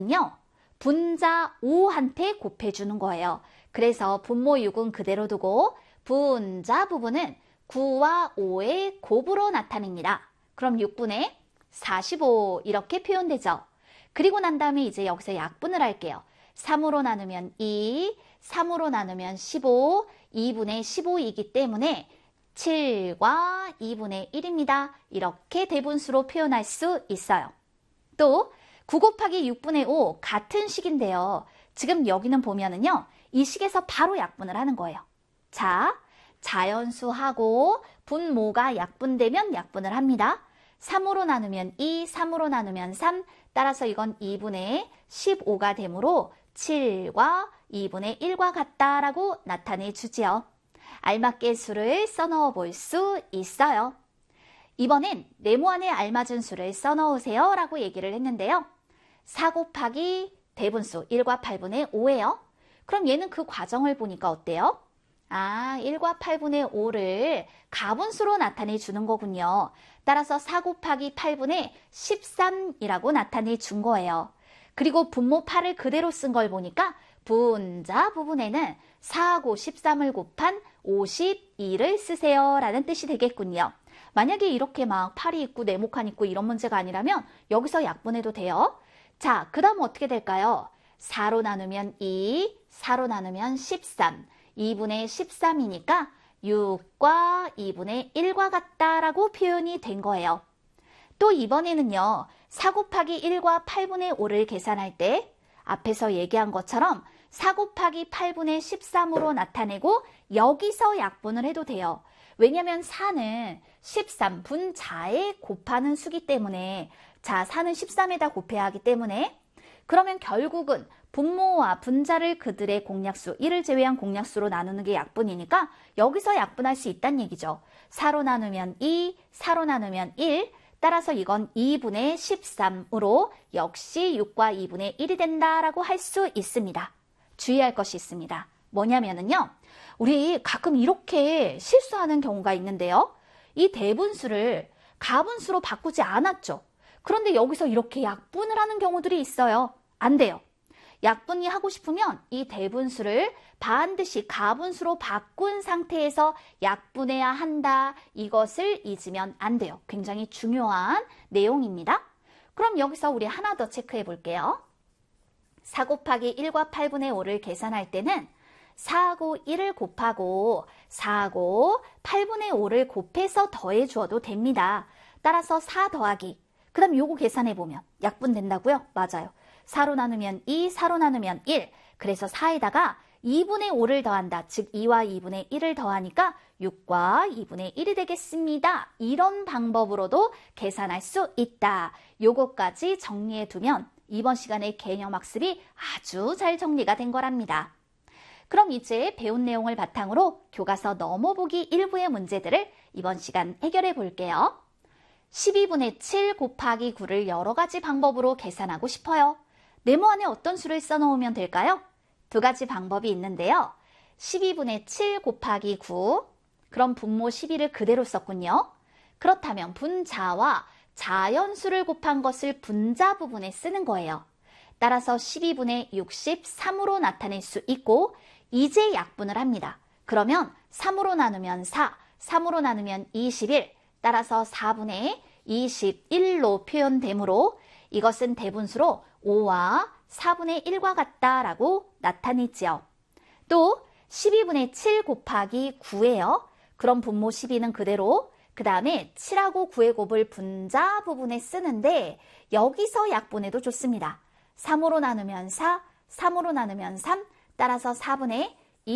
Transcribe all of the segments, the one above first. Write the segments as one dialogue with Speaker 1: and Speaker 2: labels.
Speaker 1: 요 분자 5한테 곱해주는 거예요. 그래서 분모 6은 그대로 두고 분자 부분은 9와 5의 곱으로 나타냅니다. 그럼 6분의 45 이렇게 표현되죠. 그리고 난 다음에 이제 여기서 약분을 할게요. 3으로 나누면 2, 3으로 나누면 15, 2분의 15이기 때문에 7과 2분의 1입니다. 이렇게 대분수로 표현할 수 있어요. 또 9 곱하기 6분의 5 같은 식인데요. 지금 여기는 보면은요. 이 식에서 바로 약분을 하는 거예요. 자, 자연수하고 분모가 약분되면 약분을 합니다. 3으로 나누면 2, 3으로 나누면 3, 따라서 이건 2분의 15가 되므로 7과 2분의 1과 같다라고 나타내 주지요. 알맞게 수를 써넣어 볼 수 있어요. 이번엔 네모안에 알맞은 수를 써넣으세요 라고 얘기를 했는데요. 4 곱하기 대분수 1과 8분의 5예요. 그럼 얘는 그 과정을 보니까 어때요? 1과 8분의 5를 가분수로 나타내 주는 거군요. 따라서 4 곱하기 8분의 13이라고 나타내 준 거예요. 그리고 분모 8을 그대로 쓴 걸 보니까 분자 부분에는 4하고 13을 곱한 52를 쓰세요 라는 뜻이 되겠군요. 만약에 이렇게 막 8이 있고 네모칸 있고 이런 문제가 아니라면 여기서 약분해도 돼요. 자, 그 다음 어떻게 될까요? 4로 나누면 2, 4로 나누면 13, 2분의 13이니까 6과 2분의 1과 같다라고 표현이 된 거예요. 또 이번에는요. 4 곱하기 1과 8분의 5를 계산할 때 앞에서 얘기한 것처럼 4 곱하기 8분의 13으로 나타내고 여기서 약분을 해도 돼요. 왜냐하면 4는 13 분자에 곱하는 수기 때문에 4는 13에다 곱해야 하기 때문에 그러면 결국은 분모와 분자를 그들의 공약수 1을 제외한 공약수로 나누는 게 약분이니까 여기서 약분할 수 있다는 얘기죠. 4로 나누면 2, 4로 나누면 1, 따라서 이건 2분의 13으로 역시 6과 2분의 1이 된다라고 할 수 있습니다. 주의할 것이 있습니다. 뭐냐면은요. 우리 가끔 이렇게 실수하는 경우가 있는데요. 이 대분수를 가분수로 바꾸지 않았죠. 그런데 여기서 이렇게 약분을 하는 경우들이 있어요. 안 돼요. 약분이 하고 싶으면 이 대분수를 반드시 가분수로 바꾼 상태에서 약분해야 한다. 이것을 잊으면 안 돼요. 굉장히 중요한 내용입니다. 그럼 여기서 우리 하나 더 체크해 볼게요. 4 곱하기 1과 8분의 5를 계산할 때는 4하고 1을 곱하고 4하고 8분의 5를 곱해서 더해 주어도 됩니다. 따라서 4 더하기 그 다음 요거 계산해보면 약분된다고요? 맞아요. 4로 나누면 2, 4로 나누면 1. 그래서 4에다가 2분의 5를 더한다. 즉 2와 2분의 1을 더하니까 6과 2분의 1이 되겠습니다. 이런 방법으로도 계산할 수 있다. 요거까지 정리해두면 이번 시간의 개념학습이 아주 잘 정리가 된 거랍니다. 그럼 이제 배운 내용을 바탕으로 교과서 넘어보기 일부의 문제들을 이번 시간 해결해 볼게요. 12분의 7 곱하기 9를 여러 가지 방법으로 계산하고 싶어요. 네모안에 어떤 수를 써놓으면 될까요? 두 가지 방법이 있는데요. 12분의 7 곱하기 9, 그럼 분모 12를 그대로 썼군요. 그렇다면 분자와 자연수를 곱한 것을 분자 부분에 쓰는 거예요. 따라서 12분의 63으로 나타낼 수 있고 이제 약분을 합니다. 그러면 3으로 나누면 4, 3으로 나누면 21, 따라서 4분의 21로 표현되므로 이것은 대분수로 5와 4분의 1과 같다라고 나타내지요. 또 12분의 7 곱하기 9예요. 그럼 분모 12는 그대로 그 다음에 7하고 9의 곱을 분자 부분에 쓰는데 여기서 약분해도 좋습니다. 3으로 나누면 4, 3으로 나누면 3, 따라서 4분의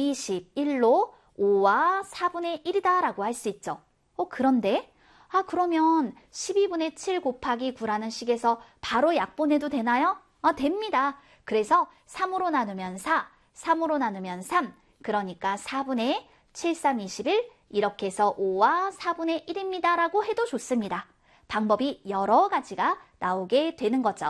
Speaker 1: 21로 5와 4분의 1이다 라고 할 수 있죠. 그런데 그러면 12분의 7 곱하기 9라는 식에서 바로 약분해도 되나요? 됩니다. 그래서 3으로 나누면 4, 3으로 나누면 3, 그러니까 4분의 7, 3, 21 이렇게 해서 5와 4분의 1입니다 라고 해도 좋습니다. 방법이 여러 가지가 나오게 되는 거죠.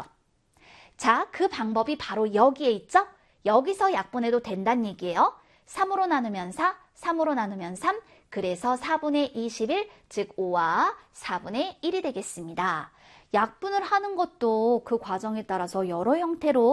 Speaker 1: 자, 그 방법이 바로 여기에 있죠? 여기서 약분해도 된다는 얘기예요. 3으로 나누면 4, 3으로 나누면 3, 그래서 4분의 21, 즉 5와 4분의 1이 되겠습니다. 약분을 하는 것도 그 과정에 따라서 여러 형태로